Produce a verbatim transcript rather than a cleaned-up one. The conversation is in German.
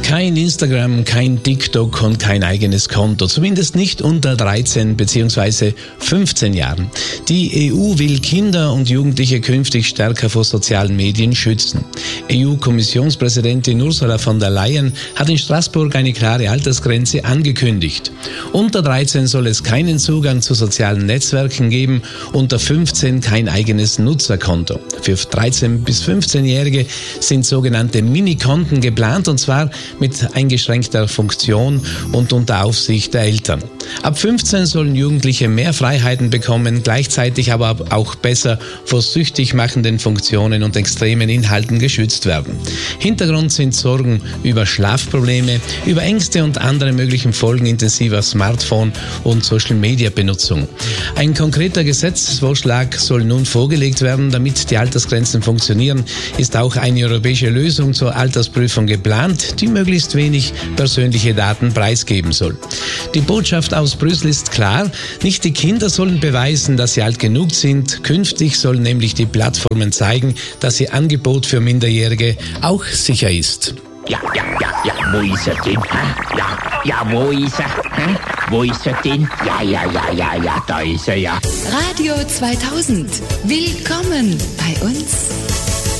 Kein Instagram, kein TikTok und kein eigenes Konto, zumindest nicht unter dreizehn bzw. fünfzehn Jahren. Die E U will Kinder und Jugendliche künftig stärker vor sozialen Medien schützen. E U-Kommissionspräsidentin Ursula von der Leyen hat in Straßburg eine klare Altersgrenze angekündigt. Unter dreizehn soll es keinen Zugang zu sozialen Netzwerken geben, unter fünfzehn kein eigenes Nutzerkonto. Für dreizehn- bis fünfzehnjährige sind sogenannte Minikonten geplant, und zwar mit eingeschränkter Funktion und unter Aufsicht der Eltern. Ab fünfzehn sollen Jugendliche mehr Freiheiten bekommen, gleichzeitig aber auch besser vor süchtig machenden Funktionen und extremen Inhalten geschützt werden. Hintergrund sind Sorgen über Schlafprobleme, über Ängste und andere möglichen Folgen intensiver Smartphone- und Social-Media-Benutzung. Ein konkreter Gesetzesvorschlag soll nun vorgelegt werden. Damit die Altersgrenzen funktionieren, ist auch eine europäische Lösung zur Altersprüfung geplant, die möglichst wenig persönliche Daten preisgeben soll. Die Botschaft aus Brüssel ist klar: Nicht die Kinder sollen beweisen, dass sie alt genug sind. Künftig sollen nämlich die Plattformen zeigen, dass ihr Angebot für Minderjährige auch sicher ist. Ja, ja, ja, ja, wo ist er denn? Ja, ja, wo ist er? Wo ist er denn? Ja, ja, ja, ja, ja, da ist er ja. Radio zweitausend. Willkommen bei uns.